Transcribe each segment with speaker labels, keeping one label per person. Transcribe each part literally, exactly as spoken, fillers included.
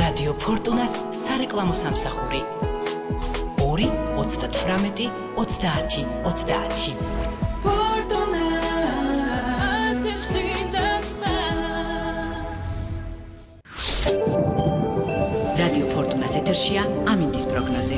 Speaker 1: რადიო ფორტუნას სარეკლამო სამსახური ორი ოცდათვრამეტი ოცდაათი ოცდაათი. რადიო ფორტუნას ეთერშია ამინდის პროგნოზი.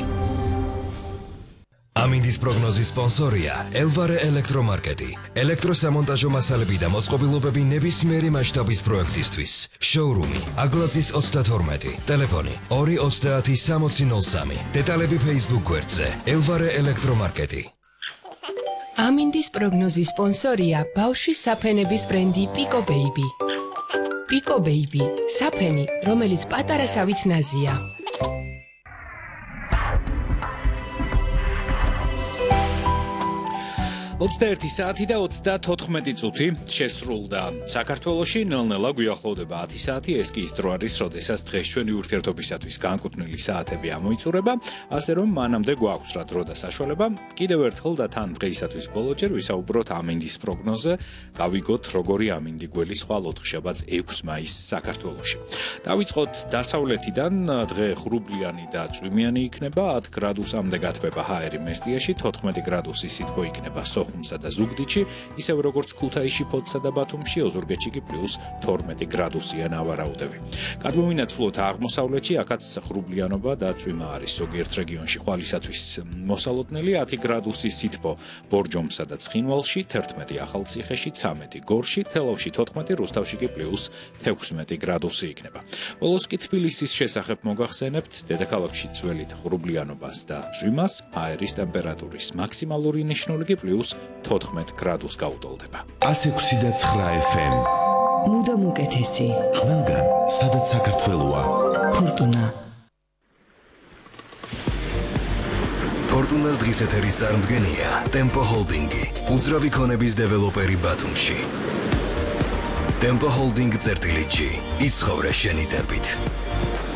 Speaker 2: ამინდის პროგნოზის სპონსორია ელვარე ელექტრომარკეტი. ელექტროსამონტაჟო მასალები და მოწყობილობები ნებისმიერი მასშტაბის პროექტისთვის. შოურუმი აგლაზის ოცდათორმეტი. ტელეფონი ორი ოცდაათი სამოცი ნოლ სამი. დეტალები Facebook გვერდზე ელვარე ელექტრომარკეტი.
Speaker 3: ამინდის პროგნოზის სპონსორია ბავშვის საფენების ბრენდი Pico Baby. Pico Baby, საფენი, რომელიც პატარასავით ნაზია.
Speaker 4: ოცდაერთი საათი და ოცდათოთხმეტი წუთი შესრულდა. საქართველოში ნელ-ნელა გვიახლოვდება ათი საათი, ეს კი ის დრო არის, როდესაც დღეს ჩვენი ურთიერთობისათვის განკუთვნილი საათები ამოიწურება, ასე რომ მანამდე გვაქვს რა დრო და საშუალება. კიდევ ერთხელ და თან დღეისათვის ბოლოჯერ ვისაუბროთ ამინდის პროგნოზზე, გავიგოთ როგორი ამინდი გველისხვალ ოთხშაბათს ექვსი მაისს საქართველოში. დავიწყოთ დასავლეთიდან, დღე ღრუბლიანი და წვიმიანი იქნება, ათ გრადუსამდე გათბება ჰაერი მესტიაში, თოთხმეტი გრადუსი სითბო იქნება სოხუმსა და ზუგდიდში, ისევ როგორც ქუთაისში, ფოთსა და ბათუმში, ოზურგეთში კი პლუს თორმეტი გრადუსია ნავარაუდები. გადმოვინაცვლოთ აღმოსავლეთში, აქაც ღრუბლიანობა და წვიმა არის ზოგიერთ რეგიონში ხვალისათვის მოსალოდნელი, ათი გრადუსი სითბო ბორჯომსა და ცხინვალში, თერთმეტი ახალციხეში, ცამეტი გორში, თელავში თოთხმეტი, რუსთავში კი პლუს თექვსმეტი გრადუსი იქნება. ბოლოს კი თბილისის შესახებ მოგახსენებთ, დედაქალაქში ძველით ღრუბლიანობას და წვიმას, აერის ტემპერატურის მაქსიმალური ნიშნული კი პლუს თოთხმეტ გრადუს გაუტოლდება.
Speaker 5: ას ექვსი და ცხრა ეფ ემ.
Speaker 3: მუდამ უკეთესი.
Speaker 5: ყველგან, სადაც საქართველოა.
Speaker 3: ფორტუნა.
Speaker 2: ფორტუნას დღის ეთერის წარმდგენია ტემპო ჰოლდინგი, უძრავი ქონების დეველოპერი ბათუმში. ტემპო ჰოლდინგ წერტილი ჯი, იცხოვრე შენი ტემპით.